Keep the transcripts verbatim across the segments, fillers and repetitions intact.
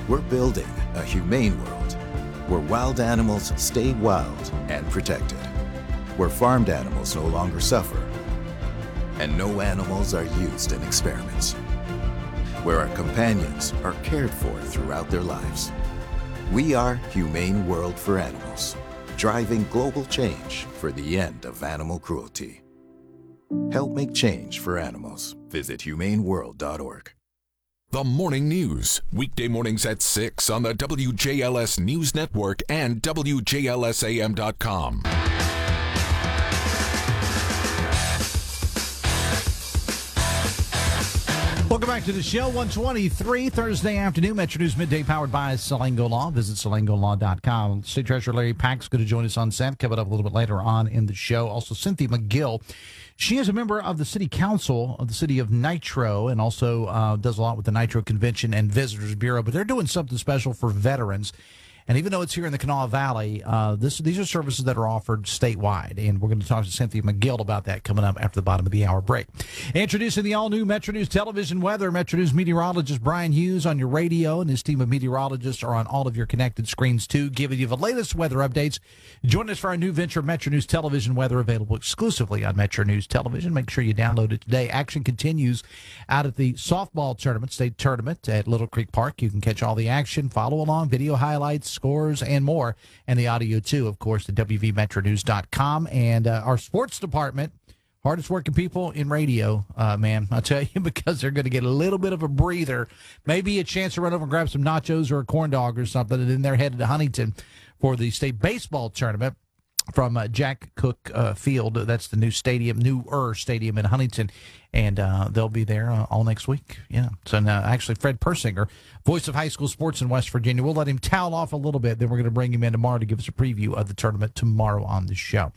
We're building a humane world where wild animals stay wild and protected, where farmed animals no longer suffer, and no animals are used in experiments, where our companions are cared for throughout their lives. We are Humane World for Animals, driving global change for the end of animal cruelty. Help make change for animals. Visit humane world dot org. The Morning News, weekday mornings at six on the W J L S News Network and W J L S A M dot com. Welcome back to the show. one twenty-three Thursday afternoon. Metro News Midday powered by Salango Law. Visit salango law dot com. State Treasurer Larry Pack's going to join us on set. Coming up a little bit later on in the show. Also, Cynthia McGill. She is a member of the City Council of the City of Nitro and also uh, does a lot with the Nitro Convention and Visitors Bureau. But they're doing something special for veterans. And even though it's here in the Kanawha Valley, uh, this, these are services that are offered statewide. And we're going to talk to Cynthia McGill about that coming up after the bottom of the hour break. Introducing the all-new Metro News television weather. Metro News meteorologist Brian Hughes on your radio, and his team of meteorologists are on all of your connected screens, too, giving you the latest weather updates. Join us for our new venture, Metro News television weather, available exclusively on Metro News Television. Make sure you download it today. Action continues out at the softball tournament, state tournament at Little Creek Park. You can catch all the action, follow along, video highlights, scores, and more, and the audio too, of course, at w v metro news dot com. And uh, our sports department, hardest working people in radio, uh, man, I'll tell you, because they're going to get a little bit of a breather, maybe a chance to run over and grab some nachos or a corn dog or something, and then they're headed to Huntington for the state baseball tournament from uh, Jack Cook uh, Field. That's the new stadium, newer stadium in Huntington, and uh, they'll be there uh, all next week. Yeah. So now, actually, Fred Persinger, voice of high school sports in West Virginia, we'll let him towel off a little bit. Then we're going to bring him in tomorrow to give us a preview of the tournament tomorrow on the show.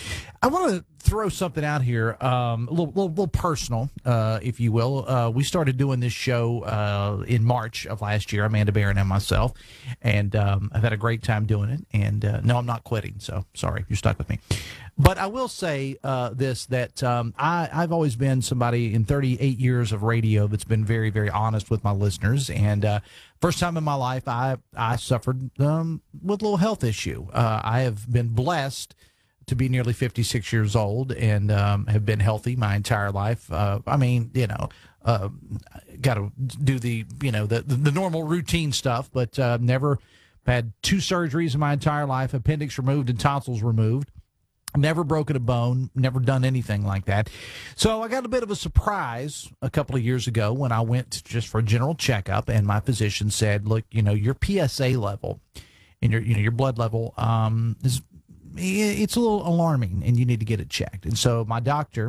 I want to throw something out here, um, a little, little, little personal, uh, if you will. Uh, we started doing this show uh, in March of last year, Amanda Barron and myself, and um, I've had a great time doing it. And uh, no, I'm not quitting, so sorry, you're stuck with me. But I will say uh, this, that um, I, I've always been somebody in thirty-eight years of radio that's been very, very honest with my listeners. And uh, first time in my life, I, I suffered um, with a little health issue. Uh, I have been blessed to be nearly fifty-six years old and um, have been healthy my entire life. Uh, I mean, you know, uh, got to do the, you know, the, the normal routine stuff, but uh, never had two surgeries in my entire life, appendix removed and tonsils removed. Never broken a bone, never done anything like that. So I got a bit of a surprise a couple of years ago when I went just for a general checkup, and my physician said, look, you know, your P S A level and your, you know, your blood level um, is, it's a little alarming, and you need to get it checked. And so my doctor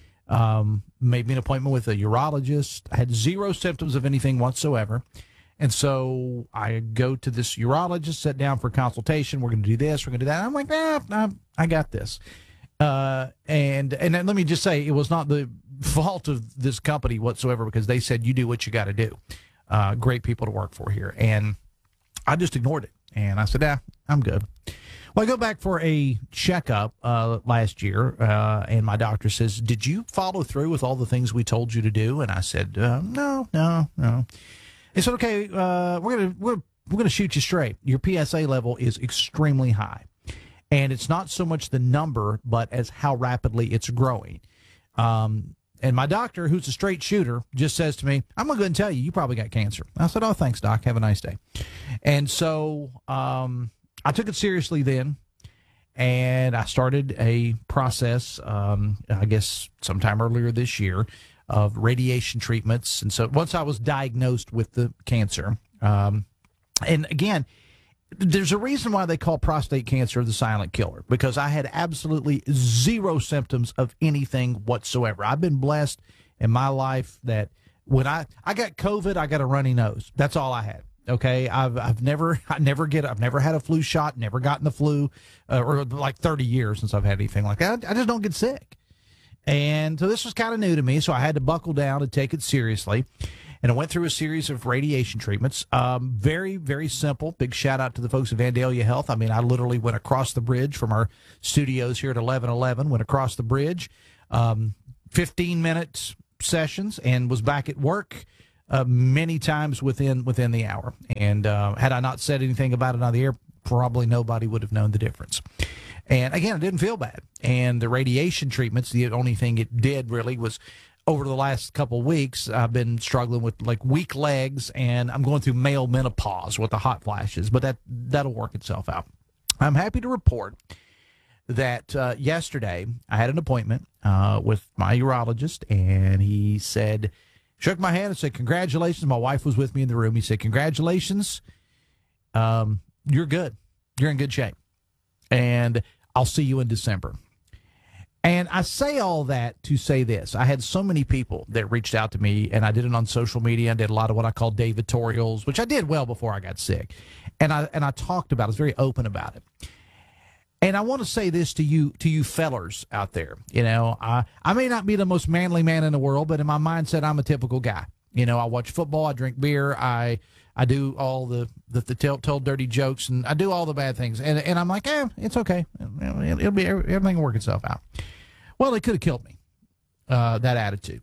um, made me an appointment with a urologist. I had zero symptoms of anything whatsoever. And so I go to this urologist, sit down for a consultation. We're going to do this. We're going to do that. I'm like, nah, nah, I got this. Uh, and and then let me just say, it was not the fault of this company whatsoever, because they said, you do what you got to do. Uh, great people to work for here. And I just ignored it. And I said, ah, I'm good. Well, I go back for a checkup uh, last year, uh, and my doctor says, did you follow through with all the things we told you to do? And I said, uh, no, no, no. He said, okay, uh, we're gonna we're we're gonna shoot you straight. Your P S A level is extremely high, and it's not so much the number, but as how rapidly it's growing. Um, and my doctor, who's a straight shooter, just says to me, "I'm gonna go and tell you, you probably got cancer." I said, "Oh, thanks, Doc. Have a nice day." And so um, I took it seriously then, and I started a process. Um, I guess sometime earlier this year, of radiation treatments. And so once I was diagnosed with the cancer, um, and again, there's a reason why they call prostate cancer the silent killer, because I had absolutely zero symptoms of anything whatsoever. I've been blessed in my life that when I, I got COVID, I got a runny nose. That's all I had. Okay. I've, I've never, I never get, I've never had a flu shot, never gotten the flu, uh, or like thirty years since I've had anything like that. I, I just don't get sick. And so this was kind of new to me, so I had to buckle down and take it seriously. And I went through a series of radiation treatments. Um, very, very simple. Big shout out to the folks at Vandalia Health. I mean, I literally went across the bridge from our studios here at eleven eleven, went across the bridge, um, fifteen minute sessions, and was back at work uh, many times within within the hour. And uh, had I not said anything about it on the air, probably nobody would have known the difference. And again, I didn't feel bad. And the radiation treatments, the only thing it did really was, over the last couple of weeks, I've been struggling with like weak legs, and I'm going through male menopause with the hot flashes, but that, that'll work itself out. I'm happy to report that uh, yesterday I had an appointment uh, with my urologist, and he said, shook my hand and said, congratulations. My wife was with me in the room. He said, congratulations. Um, you're good. You're in good shape. And I'll see you in December. And I say all that to say this. I had so many people that reached out to me, and I did it on social media. I did a lot of what I call Davitorials, which I did well before I got sick. And I and I talked about it. I was very open about it. And I want to say this to you, to you fellers out there. You know, I, I may not be the most manly man in the world, but in my mindset, I'm a typical guy. You know, I watch football, I drink beer, I I do all the the, the tell, tell dirty jokes, and I do all the bad things. And and I'm like, eh, it's okay. It'll be everything will work itself out. Well, it could have killed me, uh, that attitude.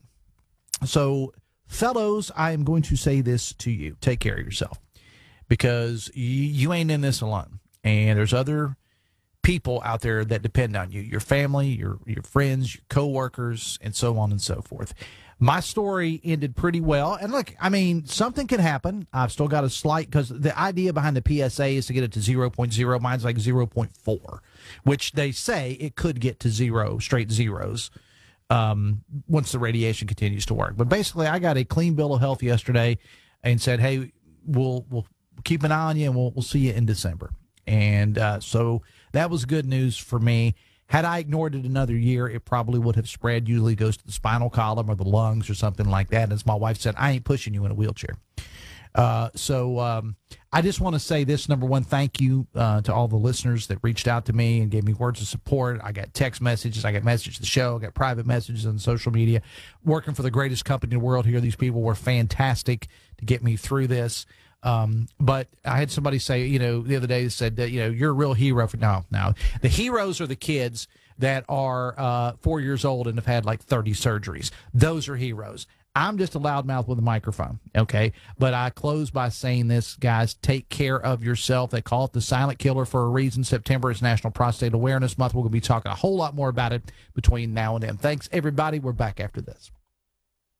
So, fellows, I am going to say this to you. Take care of yourself, because you, you ain't in this alone. And there's other people out there that depend on you, your family, your your friends, your coworkers, and so on and so forth. My story ended pretty well. And look, I mean, something can happen. I've still got a slight, because the idea behind the P S A is to get it to zero point zero. Mine's like zero point four, which they say it could get to zero, straight zeros, um, once the radiation continues to work. But basically, I got a clean bill of health yesterday and said, hey, we'll we'll keep an eye on you, and we'll, we'll see you in December. And uh, so that was good news for me. Had I ignored it another year, it probably would have spread. Usually goes to the spinal column or the lungs or something like that. And as my wife said, I ain't pushing you in a wheelchair. Uh, so um, I just want to say this. Number one, thank you uh, to all the listeners that reached out to me and gave me words of support. I got text messages. I got messages to the show. I got private messages on social media. Working for the greatest company in the world here. These people were fantastic to get me through this. Um, but I had somebody say, you know, the other day said that, you know, you're a real hero for now. Now, the heroes are the kids that are uh, four years old and have had like thirty surgeries. Those are heroes. I'm just a loudmouth with a microphone, okay? But I close by saying this, guys, take care of yourself. They call it the silent killer for a reason. September is National Prostate Awareness Month. We're going to be talking a whole lot more about it between now and then. Thanks, everybody. We're back after this.